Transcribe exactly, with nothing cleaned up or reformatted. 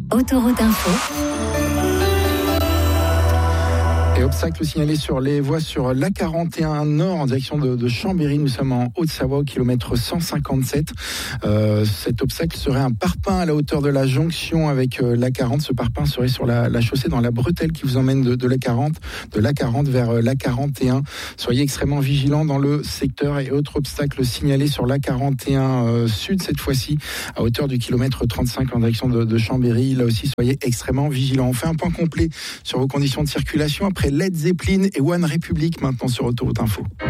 Autoroute Info. Et obstacle signalé sur les voies sur l'A quarante et un Nord en direction de, de Chambéry. Nous sommes en Haute-Savoie au kilomètre cent cinquante-sept. Euh, cet obstacle serait un parpaing à la hauteur de la jonction avec euh, l'A quarante. Ce parpaing serait sur la, la chaussée dans la bretelle qui vous emmène de, de l'A quarante, de l'A quarante vers euh, l'A quarante et un. Soyez extrêmement vigilants dans le secteur. Et autre obstacle signalé sur l'A quarante et un euh, Sud cette fois-ci à hauteur du kilomètre trente-cinq en direction de, de Chambéry. Là aussi, soyez extrêmement vigilants. On fait un point complet sur vos conditions de circulation après Led Zeppelin et One Republic maintenant sur Autoroute Info.